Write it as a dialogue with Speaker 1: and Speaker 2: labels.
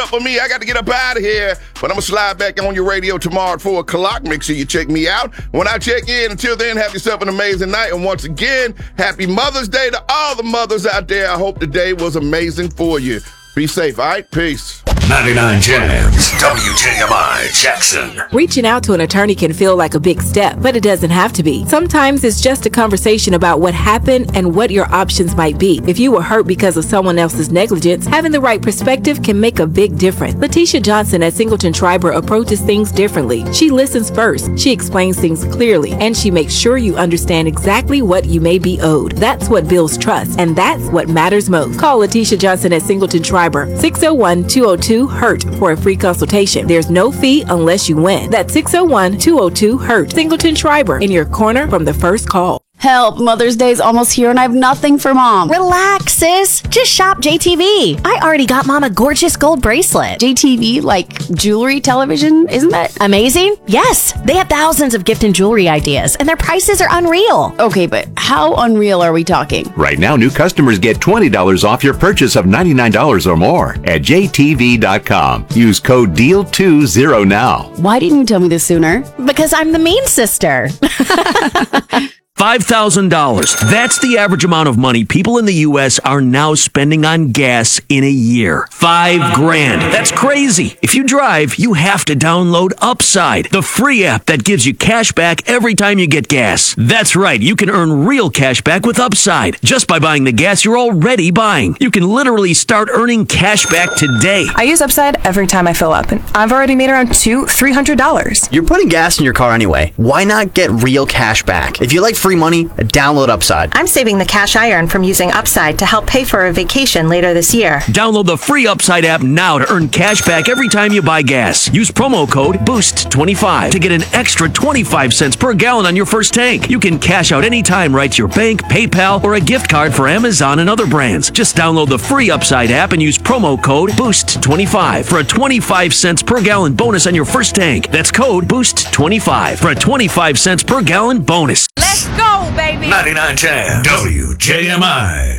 Speaker 1: for me. I got to get up out of here. But I'm going to slide back on your radio tomorrow at 4 o'clock. Make sure you check me out. When I check in, until then, have yourself an amazing night. And once again, happy Mother's Day to all the mothers out there. I hope the day was amazing for you. Be safe, all right? Peace.
Speaker 2: 99 Jams, WJMI, Jackson.
Speaker 3: Reaching out to an attorney can feel like a big step, but it doesn't have to be. Sometimes it's just a conversation about what happened and what your options might be. If you were hurt because of someone else's negligence, having the right perspective can make a big difference. Letitia Johnson at Singleton Schreiber approaches things differently. She listens first, she explains things clearly, and she makes sure you understand exactly what you may be owed. That's what builds trust, and that's what matters most. Call Letitia Johnson at Singleton Schreiber, 601-202-HURT for a free consultation. There's no fee unless you win. That's 601-202-HURT. Singleton Schreiber, in your corner from the first call.
Speaker 4: Help, Mother's Day's almost here and I have nothing for Mom.
Speaker 5: Relax, sis. Just shop JTV. I already got Mom a gorgeous gold bracelet.
Speaker 4: JTV, like jewelry, television, isn't that
Speaker 5: amazing? Yes. They have thousands of gift and jewelry ideas, and their prices are unreal.
Speaker 4: Okay, but how unreal are we talking?
Speaker 6: Right now, new customers get $20 off your purchase of $99 or more at JTV.com. Use code DEAL20 now.
Speaker 4: Why didn't you tell me this sooner?
Speaker 5: Because I'm the mean sister.
Speaker 7: $5,000. That's the average amount of money people in the U.S. are now spending on gas in a year. $5,000. That's crazy. If you drive, you have to download Upside, the free app that gives you cash back every time you get gas. That's right. You can earn real cash back with Upside just by buying the gas you're already buying. You can literally start earning cash back today.
Speaker 8: I use Upside every time I fill up, and I've already made around $300.
Speaker 9: You're putting gas in your car anyway. Why not get real cash back? If you like free money, download Upside.
Speaker 10: I'm saving the cash I earn from using Upside to help pay for a vacation later this year.
Speaker 7: Download the free Upside app now to earn cash back every time you buy gas. Use promo code BOOST25 to get an extra 25 cents per gallon on your first tank. You can cash out anytime right to your bank, PayPal, or a gift card for Amazon and other brands. Just download the free Upside app and use promo code BOOST25 for a 25 cents per gallon bonus on your first tank. That's code BOOST25 for a 25 cents per gallon bonus.
Speaker 11: Let's go, baby.
Speaker 2: 99 Jams, WJMI.